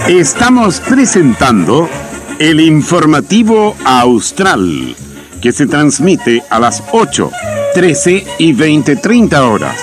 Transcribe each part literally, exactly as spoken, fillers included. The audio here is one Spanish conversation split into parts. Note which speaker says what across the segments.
Speaker 1: Estamos presentando el informativo Austral, que se transmite a las ocho, trece y veinte treinta horas.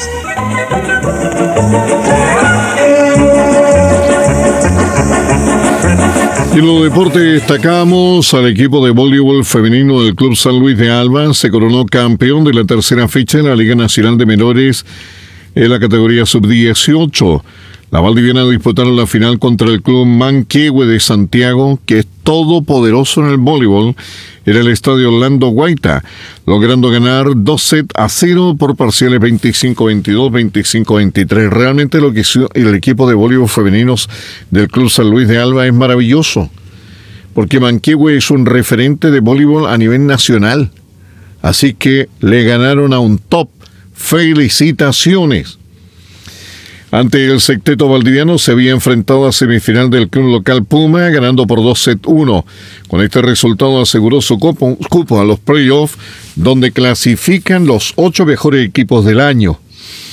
Speaker 2: En los deportes destacamos al equipo de voleibol femenino del Club San Luis de Alba. Se coronó campeón de la tercera fecha en la Liga Nacional de Menores en la categoría sub dieciocho. La valdiviana disputaron la final contra el Club Manquehue de Santiago, que es todopoderoso en el voleibol, en el estadio Orlando Guaita, logrando ganar dos sets a cero por parciales veinticinco veintidós, veinticinco veintitrés. Realmente lo que hizo el equipo de voleibol femeninos del Club San Luis de Alba es maravilloso, porque Manquehue es un referente de voleibol a nivel nacional. Así que le ganaron a un top. ¡Felicitaciones! Ante el sexteto valdiviano se había enfrentado a semifinal del club local Puma, ganando por dos sets uno. Con este resultado aseguró su cupo, cupo a los playoffs, donde clasifican los ocho mejores equipos del año.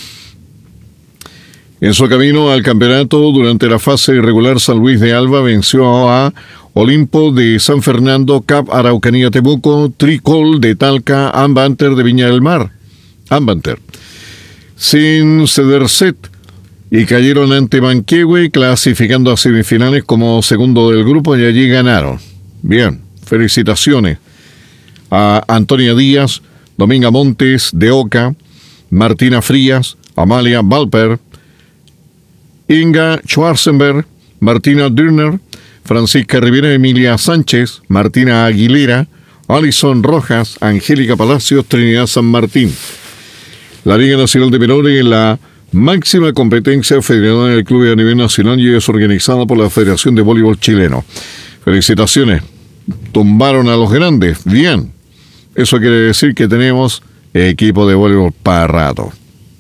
Speaker 2: En su camino al campeonato, durante la fase regular, San Luis de Alba venció a Olimpo de San Fernando, Cap Araucanía Temuco, Tricol de Talca, Ambanter de Viña del Mar. Ambanter. Sin ceder set. Y cayeron ante Manquehue, clasificando a semifinales como segundo del grupo, y allí ganaron. Bien, felicitaciones a Antonia Díaz, Dominga Montes de Oca, Martina Frías, Amalia Valper, Inga Schwarzenberg, Martina Dürner, Francisca Rivera, Emilia Sánchez, Martina Aguilera, Alison Rojas, Angélica Palacios, Trinidad San Martín. La Liga Nacional de Menores en la máxima competencia federada en el club a nivel nacional y es organizada por la Federación de Voleibol Chileno. Felicitaciones. Tumbaron a los grandes. Bien. Eso quiere decir que tenemos equipo de voleibol para rato.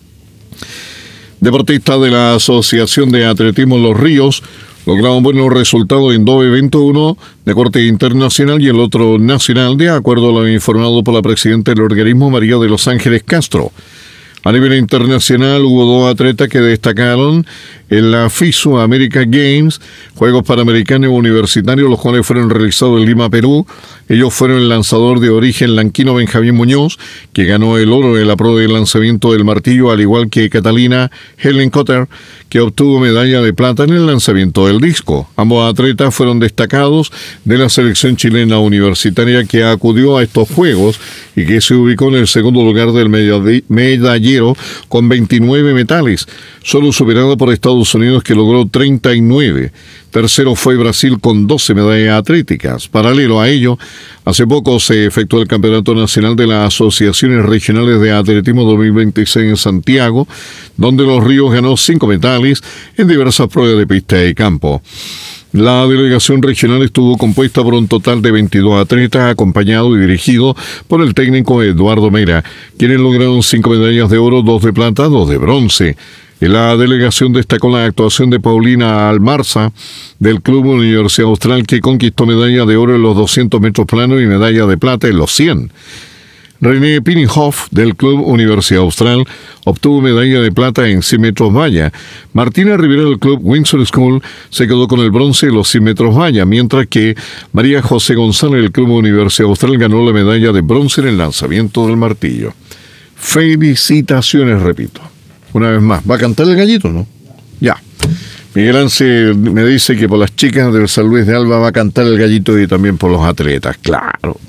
Speaker 2: Deportistas de la Asociación de Atletismo Los Ríos lograron buenos resultados en dos eventos, uno de corte internacional y el otro nacional, de acuerdo a lo informado por la presidenta del organismo, María de los Ángeles Castro. A nivel internacional hubo dos atletas que destacaron en la FISU America Games, Juegos Panamericanos Universitarios, los cuales fueron realizados en Lima, Perú. Ellos fueron el lanzador de origen lanquino Benjamín Muñoz, que ganó el oro en la prueba de lanzamiento del martillo, al igual que Catalina Helen Cotter, que obtuvo medalla de plata en el lanzamiento del disco. Ambos atletas fueron destacados de la selección chilena universitaria que acudió a estos Juegos y que se ubicó en el segundo lugar del medallero con veintinueve metales, solo superado por Estados Unidos, que logró treinta y nueve. Tercero fue Brasil con doce medallas atléticas. Paralelo a ello, hace poco se efectuó el Campeonato Nacional de las Asociaciones Regionales de Atletismo dos mil veintiséis en Santiago, donde Los Ríos ganó cinco metales en diversas pruebas de pista y campo. La delegación regional estuvo compuesta por un total de veintidós atletas, acompañado y dirigido por el técnico Eduardo Mera, quienes lograron cinco medallas de oro, dos de plata, dos de bronce. En la delegación destacó la actuación de Paulina Almarza, del Club Universidad Austral, que conquistó medalla de oro en los doscientos metros planos y medalla de plata en los cien. René Pininhoff, del Club Universidad Austral, obtuvo medalla de plata en cien metros valla. Martina Rivera, del Club Windsor School, se quedó con el bronce en los cien metros valla, mientras que María José González, del Club Universidad Austral, ganó la medalla de bronce en el lanzamiento del martillo. Felicitaciones, repito. Una vez más, ¿va a cantar el gallito, no? Ya. Miguel Ángel me dice que por las chicas del San Luis de Alba va a cantar el gallito y también por los atletas. Claro.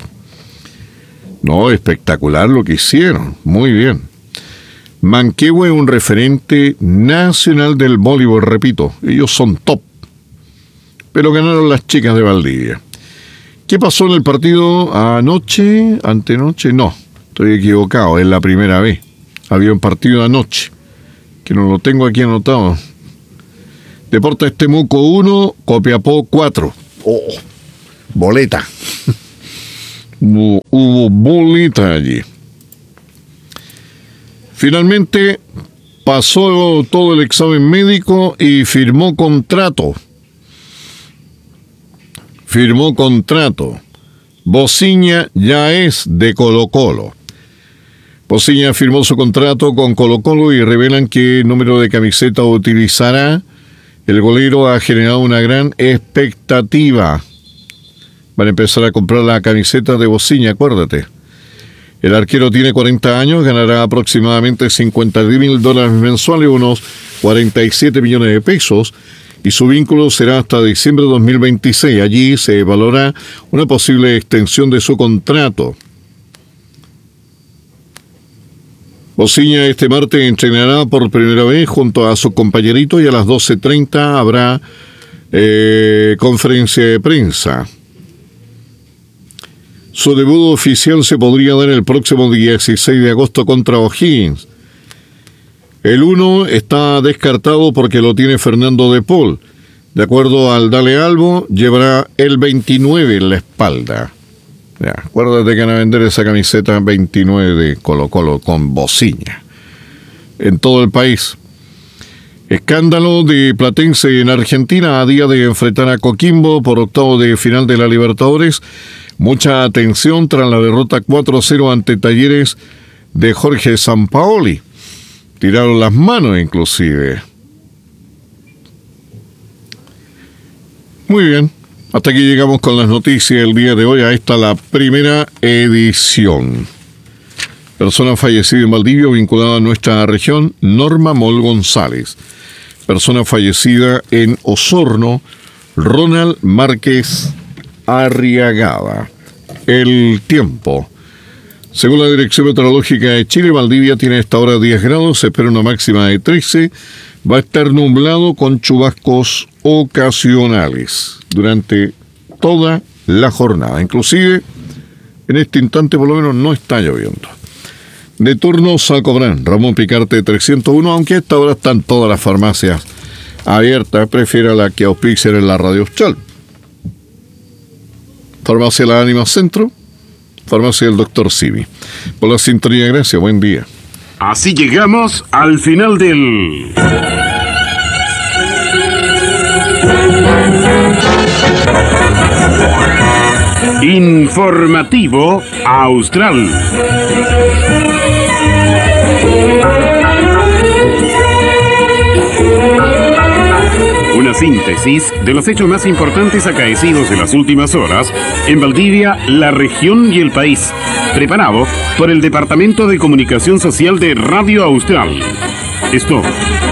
Speaker 2: No, espectacular lo que hicieron. Muy bien. Manquehue es un referente nacional del voleibol, repito. Ellos son top. Pero ganaron las chicas de Valdivia. ¿Qué pasó en el partido anoche? ¿Antenoche? No, estoy equivocado. Es la primera vez. Había un partido anoche, que no lo tengo aquí anotado. Deportes Temuco uno, Copiapó cuatro. Oh, boleta. hubo, hubo boleta allí. Finalmente pasó todo el examen médico y firmó contrato. Firmó contrato. Bociña ya es de Colo-Colo. Bociña firmó su contrato con Colo-Colo y revelan qué número de camiseta utilizará El golero ha generado una gran expectativa. Van a empezar a comprar la camiseta de Bociña, acuérdate. El arquero tiene cuarenta años, ganará aproximadamente cincuenta mil dólares mensuales, unos cuarenta y siete millones de pesos, y su vínculo será hasta diciembre de dos mil veintiséis. Allí se valora una posible extensión de su contrato. Bociña este martes entrenará por primera vez junto a su compañerito y a las doce treinta habrá eh, conferencia de prensa. Su debut oficial se podría dar el próximo dieciséis de agosto contra O'Higgins. El uno está descartado porque lo tiene Fernando de Paul. De acuerdo al Dale Albo, llevará el veintinueve en la espalda. Ya, acuérdate que van a vender esa camiseta veintinueve de Colo Colo con Bociña en todo el país. Escándalo de Platense en Argentina a día de enfrentar a Coquimbo por octavo de final de la Libertadores. Mucha atención tras la derrota cuatro a cero ante Talleres de Jorge Sampaoli. Tiraron las manos inclusive. Muy bien, hasta aquí llegamos con las noticias del día de hoy. A esta la primera edición. Persona fallecida en Valdivia vinculada a nuestra región, Norma Mol González. Persona fallecida en Osorno, Ronald Márquez Arriagada. El tiempo. Según la Dirección Meteorológica de Chile, Valdivia tiene a esta hora diez grados, se espera una máxima de trece. Va a estar nublado con chubascos ocasionales durante toda la jornada. Inclusive, en este instante por lo menos no está lloviendo. De turno, Salcobrán, Ramón Picarte trescientos uno, aunque a esta hora están todas las farmacias abiertas, prefiera la que auspician en la Radio Austral. Farmacia La Ánima Centro, Farmacia del Doctor Simi. Por la sintonía, gracias, buen día.
Speaker 1: Así llegamos al final del... Informativo Austral. Una síntesis de los hechos más importantes acaecidos en las últimas horas en Valdivia, la región y el país. Preparado por el Departamento de Comunicación Social de Radio Austral. Esto